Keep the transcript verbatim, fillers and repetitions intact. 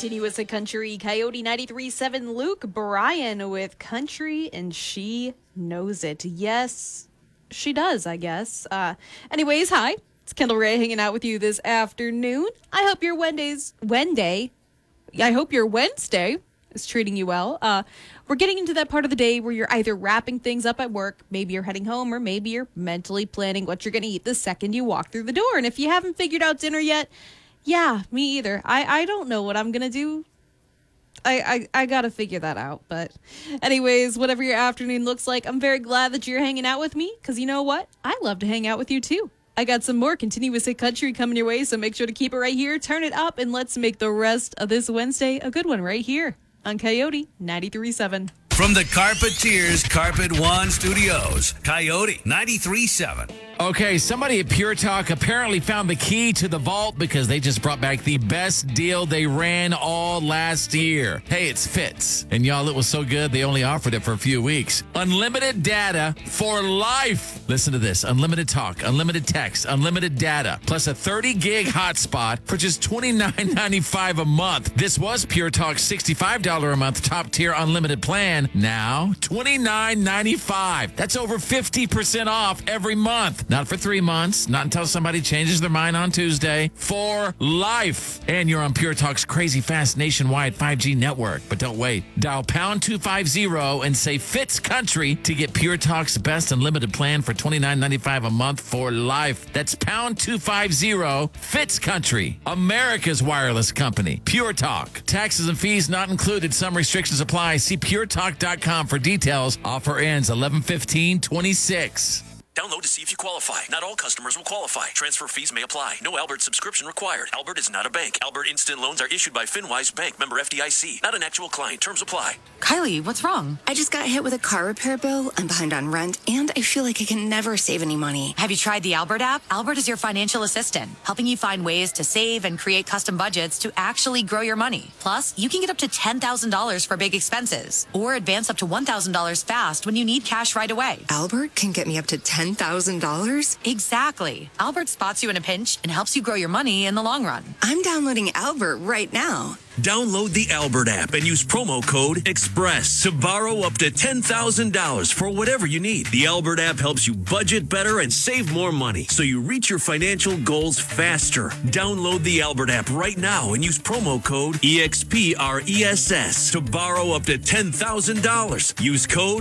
Continuous at Country, Coyote ninety-three point seven, Luke Bryan with Country, and she knows it. Yes, she does, I guess. Uh, anyways, hi. It's Kendall Ray hanging out with you this afternoon. I hope your Wednesday's Wednesday. I hope your Wednesday is treating you well. Uh, we're getting into that part of the day where you're either wrapping things up at work, maybe you're heading home, or maybe you're mentally planning what you're going to eat the second you walk through the door. And if you haven't figured out dinner yet, yeah, me either. I, I don't know what I'm going to do. I, I, I got to figure that out. But anyways, whatever your afternoon looks like, I'm very glad that you're hanging out with me, because you know what? I love to hang out with you too. I got some more Continuous Hit Country coming your way, so make sure to keep it right here. Turn it up, and let's make the rest of this Wednesday a good one right here on Coyote ninety-three point seven. From the Carpeteers Carpet One Studios, Coyote ninety-three point seven. Okay, somebody at Pure Talk apparently found the key to the vault because they just brought back the best deal they ran all last year. Hey, it's Fitz. And y'all, it was so good, they only offered it for a few weeks. Unlimited data for life. Listen to this. Unlimited talk, unlimited text, unlimited data, plus a thirty gig hotspot for just twenty-nine ninety-five a month. This was Pure Talk's sixty-five dollars a month top tier unlimited plan. Now, twenty-nine ninety-five. That's over fifty percent off every month. Not for three months, not until somebody changes their mind on Tuesday. For life. And you're on Pure Talk's crazy fast nationwide five G network. But don't wait. Dial pound two fifty and say Fitz Country to get Pure Talk's best unlimited plan for twenty-nine ninety-five a month for life. That's pound two fifty, Fitz Country, America's wireless company. Pure Talk. Taxes and fees not included. Some restrictions apply. See pure talk dot com for details. Offer ends eleven fifteen twenty-six. Download to see if you qualify. Not all customers will qualify. Transfer fees may apply. No Albert subscription required. Albert is not a bank. Albert Instant Loans are issued by FinWise Bank, member F D I C. Not an actual client. Terms apply. Kylie, what's wrong? I just got hit with a car repair bill. I'm behind on rent, and I feel like I can never save any money. Have you tried the Albert app? Albert is your financial assistant, helping you find ways to save and create custom budgets to actually grow your money. Plus, you can get up to ten thousand dollars for big expenses, or advance up to one thousand dollars fast when you need cash right away. Albert can get me up to ten thousand dollars? Exactly. Albert spots you in a pinch and helps you grow your money in the long run. I'm downloading Albert right now. Download the Albert app and use promo code EXPRESS to borrow up to ten thousand dollars for whatever you need. The Albert app helps you budget better and save more money so you reach your financial goals faster. Download the Albert app right now and use promo code EXPRESS to borrow up to ten thousand dollars. Use code